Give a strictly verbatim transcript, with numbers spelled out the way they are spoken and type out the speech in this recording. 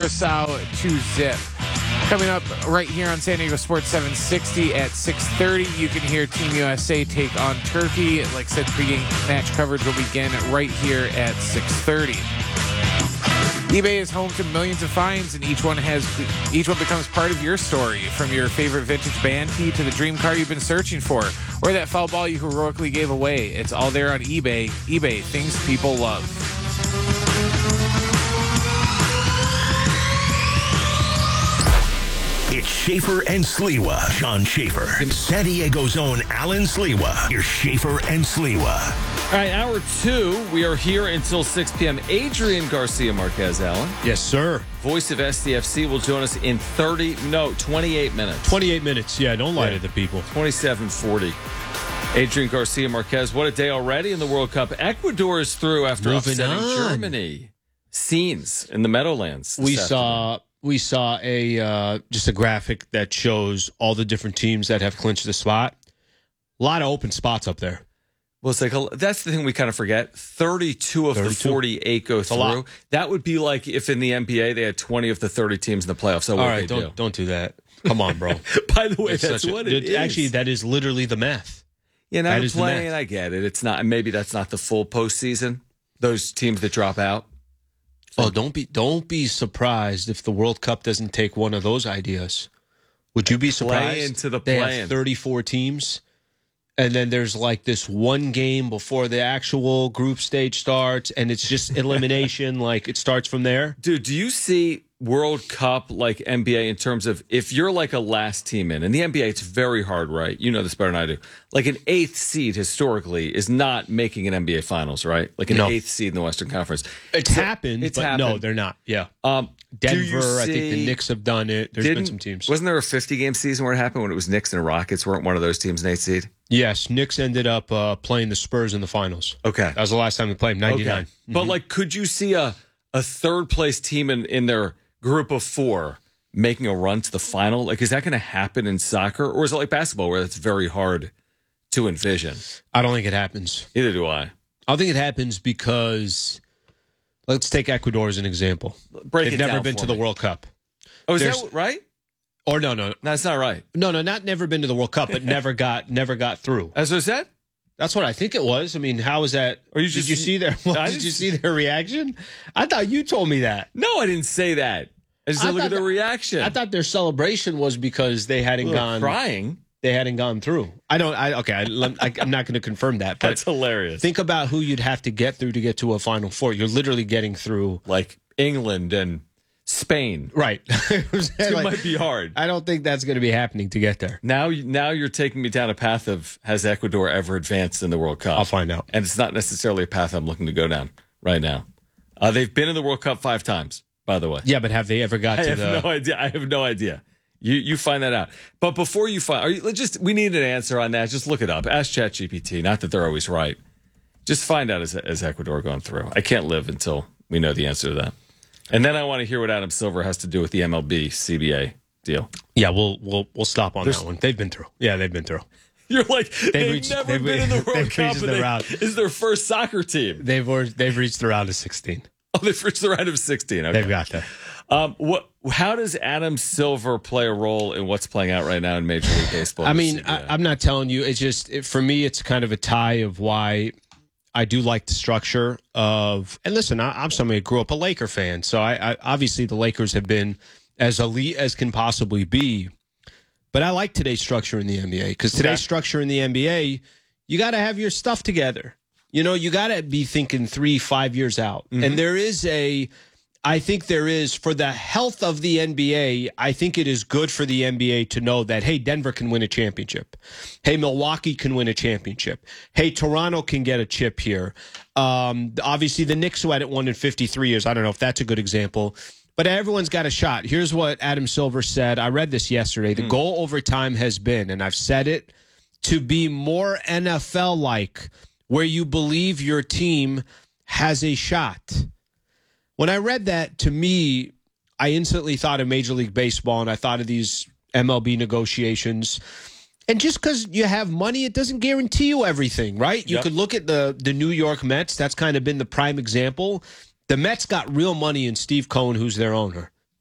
Curacao to zip. Coming up right here on San Diego Sports seven sixty at six thirty, you can hear Team U S A take on Turkey. Like I said, pregame match coverage will begin right here at six thirty. eBay is home to millions of finds, and each one has each one becomes part of your story. From your favorite vintage band tee to the dream car you've been searching for, or that foul ball you heroically gave away. It's all there on eBay. eBay, things people love. It's Schaefer and Sliwa. Sean Schaefer and San Diego's own Alan Sliwa. Here's Schaefer and Sliwa. All right, hour two. We are here until six p.m. Adrian Garcia Marquez, Alan. Yes, sir. Voice of S D F C will join us in thirty, no, twenty-eight minutes. twenty-eight minutes. Yeah, don't lie yeah. to the people. twenty-seven forty. Adrian Garcia Marquez, what a day already in the World Cup. Ecuador is through after Moving upsetting on. Germany. Scenes in the Meadowlands. We saw... We saw a uh, just a graphic that shows all the different teams that have clinched the spot. A lot of open spots up there. Well, it's like a, that's the thing we kind of forget. thirty-two of thirty-two. the forty-eight go through. That would be like if in the N B A they had twenty of the thirty teams in the playoffs. So all what right, they don't do. don't do that. Come on, bro. By the way, it's that's a, what it, it is. Actually, that is literally the math. Yeah, now that they're is playing. the math. I get it. It's not. Maybe that's not the full postseason. Those teams that drop out. Oh, don't be don't be surprised if the World Cup doesn't take one of those ideas. Would you be surprised? Play into the they play-in. have thirty-four teams, and then there's like this one game before the actual group stage starts, and it's just elimination. Like it starts from there. Dude, do you see World Cup like N B A in terms of if you're like a last team in, in the N B A, it's very hard, right? You know this better than I do. Like an eighth seed historically is not making an N B A Finals, right? Like an No. eighth seed in the Western Conference. It's So, happened, It's but happened. no, they're not. Yeah. Um, do you Denver, I think see- the Knicks have done it. There's been Didn't- some teams. Wasn't there a fifty-game season where it happened when it was Knicks and Rockets weren't one of those teams in eighth seed? Yes, Knicks ended up uh, playing the Spurs in the finals. Okay. That was the last time they played, ninety-nine. Okay. But like, could you see a, a third place team in, in their group of four making a run to the final? Like, is that going to happen in soccer? Or is it like basketball where it's very hard to envision? I don't think it happens. Neither do I. I don't think it happens because, let's take Ecuador as an example. Break They've it never down been for to the me. World Cup. Oh, is There's- that right? Or no, no, No, that's not right. no, no, not never been to the World Cup, but never got never got through. As I said? That's what I think it was. I mean, how is that? Or you did just- you see their? Well, I did didn't- you see their reaction? I thought you told me that. No, I didn't say that. I just I said, look thought at the that- reaction. I thought their celebration was because they hadn't They were gone. crying. They hadn't gone through. I don't. I okay. I, I, I'm not going to confirm that. But That's hilarious. think about who you'd have to get through to get to a Final Four. You're literally getting through. Like England and Spain. Right. It Like, might be hard. I don't think that's going to be happening to get there. Now, now you're taking me down a path of has Ecuador ever advanced in the World Cup? I'll find out. And it's not necessarily a path I'm looking to go down right now. Uh, they've been in the World Cup five times, by the way. Yeah, but have they ever got I to have the? no idea. I have no idea. You you find that out. But before you find, are you let's just we need an answer on that. Just look it up. Ask ChatGPT. Not that they're always right. Just find out as as Ecuador going through. I can't live until we know the answer to that. And then I want to hear what Adam Silver has to do with the M L B C B A deal. Yeah, we'll we'll we'll stop on There's- that one. They've been through. Yeah, they've been through. You're like they've, reached- never they've been in the re- World they've Cup. reached And the they, round. This is their first soccer team. They've already, they've reached the round of sixteen. Oh, they've reached the round of sixteen. Okay. They've got that. Um, what? How does Adam Silver play a role in what's playing out right now in Major League Baseball? I with mean, C B A? I, I'm not telling you. It's just it, for me, it's kind of a tie of why I do like the structure of. And listen, I, I'm somebody who grew up a Laker fan, so I, I obviously the Lakers have been as elite as can possibly be. But I like today's structure in the N B A because today's Okay. structure in the N B A, you got to have your stuff together. You know, you got to be thinking three, five years out. Mm-hmm. And there is a, I think there is, for the health of the N B A, I think it is good for the N B A to know that, hey, Denver can win a championship. Hey, Milwaukee can win a championship. Hey, Toronto can get a chip here. Um, obviously, the Knicks, who had it won in fifty-three years, I don't know if that's a good example. But everyone's got a shot. Here's what Adam Silver said. I read this yesterday. The goal over time has been, and I've said it, to be more N F L-like, where you believe your team has a shot. When I read that, to me, I instantly thought of Major League Baseball, and I thought of these M L B negotiations. And just because you have money, it doesn't guarantee you everything, right? You Yep. could look at the, the New York Mets. That's kind of been the prime example. The Mets got real money in Steve Cohen, who's their owner.